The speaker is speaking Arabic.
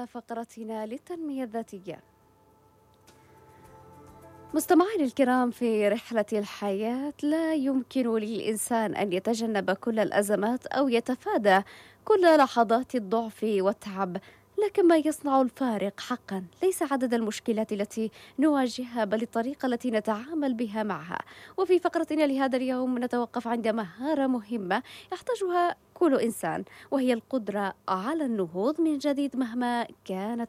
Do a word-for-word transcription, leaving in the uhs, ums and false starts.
إلى فقرتنا للتنمية الذاتية. مستمعينا الكرام، في رحلة الحياة لا يمكن للإنسان أن يتجنب كل الأزمات أو يتفادى كل لحظات الضعف والتعب، لكن ما يصنع الفارق حقا ليس عدد المشكلات التي نواجهها بل الطريقة التي نتعامل بها معها. وفي فقرتنا لهذا اليوم نتوقف عند مهارة مهمة يحتاجها كل إنسان، وهي القدرة على النهوض من جديد مهما كانت